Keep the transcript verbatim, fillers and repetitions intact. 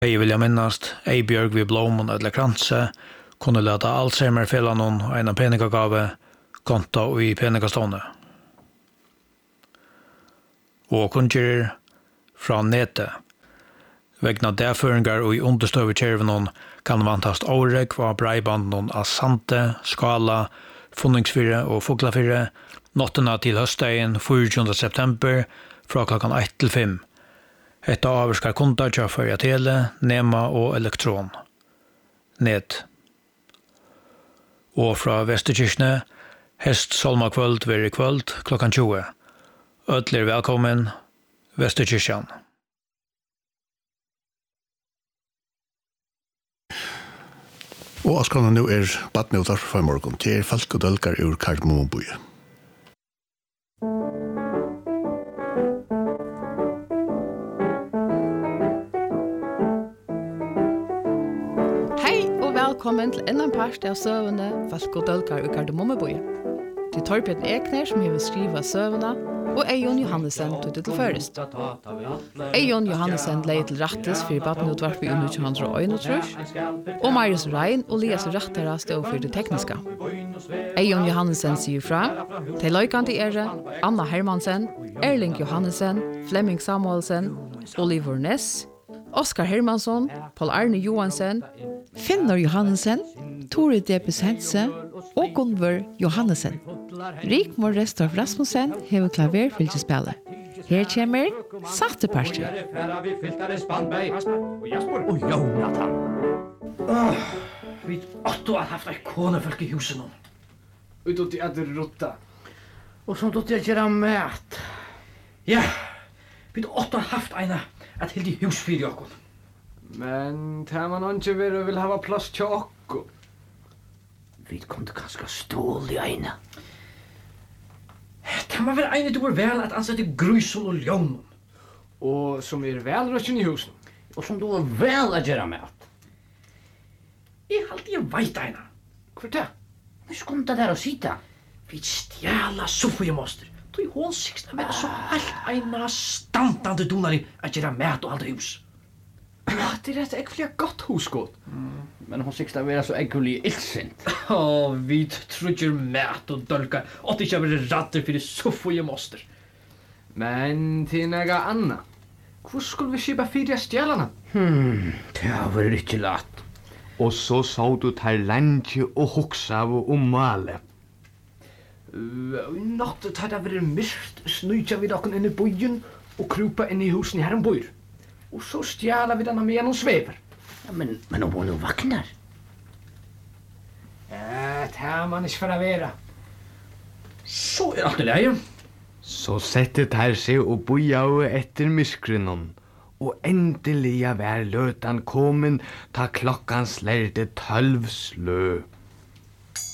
Jeg vil minnast, ei bjørg vid blommen eller krantse, kunne leta Alzheimer fela noen og en peningagave, konta og i peningastående. Og kunngjør fra nete. Vegna derføringar og i understøver kjervenon kan vantast årek var breibanden av Sante, Skala, Funningsfyrre og Foglafyrre, nottena til høstdagen tjuefire september fra klokkan ett til fem. Hetta avskar kundar tja Førja Tele, Nema og Elektron. Net. Og fra Vesterkirkene, hest solma kvöld ver i kvöld klokkan tjue. Ödler velkommen, Vesterkirkjan. Og Askrana nu er badne og tarf for morgon til Falk og Dølgar ur Kardemommeby. Hei og velkommen til enda en part av søvende Falk og Dølgar ur Kardemommeby. Til Torbjørn Ekner som har skrivet søvende, og Eion Johannesen tog det til først. Eion Johannesen leie til rattes for badneutvarp i under tjuehundre og einogtrus, og Marius Rein og Lias Rattara stod for det tekniske. Eion Johannesen sier fra, til løykant i ære, Anna Hermansen, Erling Johannesen, Flemming Samuelsen, Oliver Ness, Oskar Hermansson, Paul Arne Johansen, Finnor Johannesen, Tore Debus Hense og Gunvor Johannesen. Rikmor Restorff Rasmussen hever klaverfylgespillet. Her kommer Satteparster. Og Jonathan. Åh, vi åtto har haft ei konefolk i huset nå. Og då till att rotta. Og som då til gjøre mat. Ja, vi åtto har haft eina at helt i hus fyrir okkur. Men tar man inte ver och vill ha plats till okko. Vi kunde kanskje stål i eina. Det må være eina du er vel at ansette grusen og ljónen. Och som är välrösten i husen. Og som du er vel at gjøre mat. Jeg halte jeg veit eina. Hvor det? Nu skulle det der å sita. Vi stjæla Sofie Moster. Tog hon sikst å være så helt eina standande donari at gjøre mat og aldri hus. Ja, det är rätt äckliga gott husgått. Mm. Men hon sikst å være så ekkelig ildsint. Åh, vi trudger mat og dølka. Og det ikke være radder for Sofie Moster. Men till några anna. Hvor skulle vi skipa fyra stjärlarna? Hmm, det har vært ikke latt. Og så sa du tar lenge og hoksa og male. Uh, Natt tar det vært myrkt, snøyja vi dagen inn i byen og krupa inn i husen i herren bor. Og så stjæla vi denne med gjennom svever. Ja, men, men om hon nu vaknar? Ja, det har man ikke for å være. Så er alt i leie. Så settet her seg og boja etter myskrenon. Og endelig var løtan kommen ta klokkan slærte tølv slø.